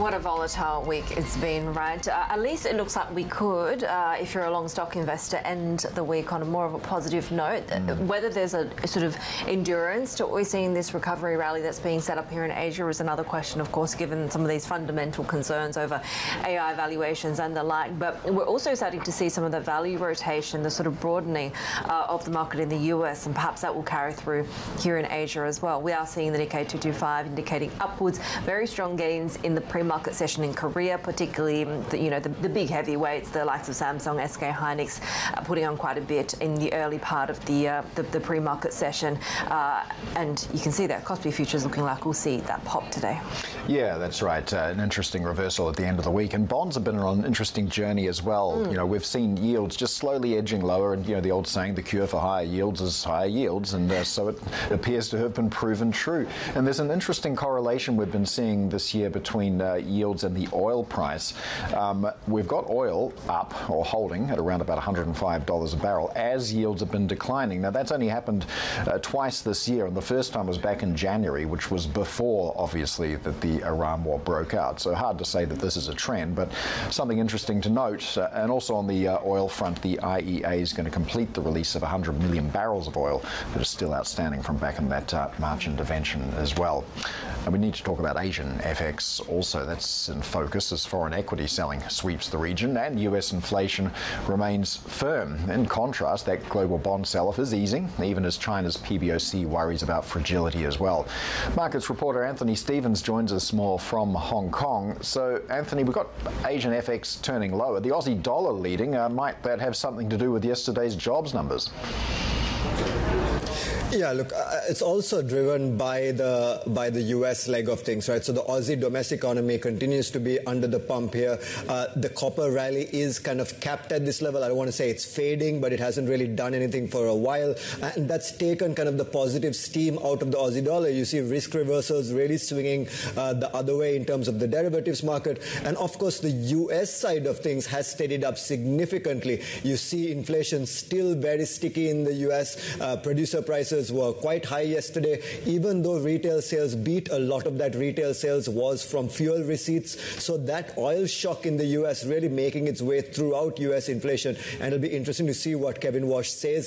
What a volatile week it's been, right? At least it looks like we could, if you're a long stock investor, end the week on a more of a positive note. Whether there's a sort of endurance to what we're seeing this recovery rally that's being set up here in Asia is another question, of course, given some of these fundamental concerns over AI valuations and the like. But we're also starting to see some of the value rotation, the sort of broadening of the market in the US, and perhaps that will carry through here in Asia as well. We are seeing the Nikkei 225 indicating upwards, very strong gains in the pre-market session in Korea, particularly the big heavyweights, the likes of Samsung, SK Hynix, putting on quite a bit in the early part of the pre-market session, and you can see that Kospi futures looking like we'll see that pop today. Yeah, that's right. An interesting reversal at the end of the week, and bonds have been on an interesting journey as well. You know, we've seen yields just slowly edging lower, and the old saying, the cure for higher yields is higher yields, and so it appears to have been proven true. And there's an interesting correlation we've been seeing this year between yields and the oil price. We've got oil up or holding at around about $105 a barrel as yields have been declining. Now that's only happened twice this year, and the first time was back in January, which was before obviously that the Iran war broke out. So hard to say that this is a trend, but something interesting to note. And also on the oil front, the IEA is going to complete the release of 100 million barrels of oil that are still outstanding from back in that March intervention as well. And we need to talk about Asian FX also. That's in focus as foreign equity selling sweeps the region, and US inflation remains firm. In contrast, that global bond sell-off is easing, even as China's PBOC worries about fragility as well. Markets reporter Anthony Stevens joins us more from Hong Kong. So, Anthony, we've got Asian FX turning lower. The Aussie dollar leading. Might that have something to do with yesterday's jobs numbers? Yeah, look, it's also driven by the US leg of things, right? So the Aussie domestic economy continues to be under the pump here. The copper rally is kind of capped at this level. I don't want to say it's fading, but it hasn't really done anything for a while. And that's taken kind of the positive steam out of the Aussie dollar. You see risk reversals really swinging the other way in terms of the derivatives market. And of course, the US side of things has steadied up significantly. You see inflation still very sticky in the US. Producer prices were quite high yesterday, even though retail sales beat. A lot of that retail sales was from fuel receipts. So that oil shock in the US really making its way throughout US inflation. And it'll be interesting to see what Kevin Walsh says